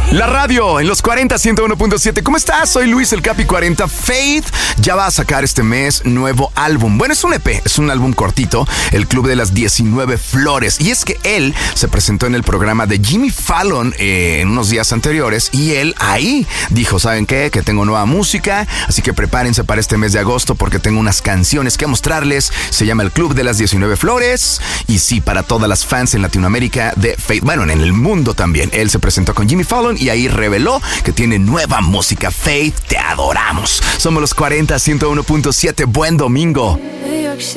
La radio en los 40 101.7. ¿Cómo estás? Soy Luis el Capi 40. Faith ya va a sacar este mes nuevo álbum. Bueno, es un EP, es un álbum cortito, El Club de las 19 Flores. Y es que él se presentó en el programa de Jimmy Fallon en unos días anteriores y él ahí dijo, ¿saben qué? Que tengo nueva música, así que prepárense para este mes de agosto porque tengo unas canciones que mostrarles. Se llama El Club de las 19 Flores y sí, para todas las fans en Latinoamérica de Faith, bueno, en el mundo también. Él se presentó con Jimmy Fallon y ahí reveló que tiene nueva música. Faith, te adoramos. Somos los 40 101.7. Buen domingo.